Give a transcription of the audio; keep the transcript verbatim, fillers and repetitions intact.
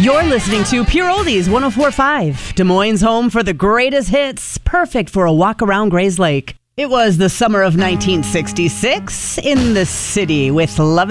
You're listening to Pure Oldies one oh four point five, Des Moines' home for the greatest hits, perfect for a walk around Gray's Lake. It was the summer of nineteen sixty-six in the city with Love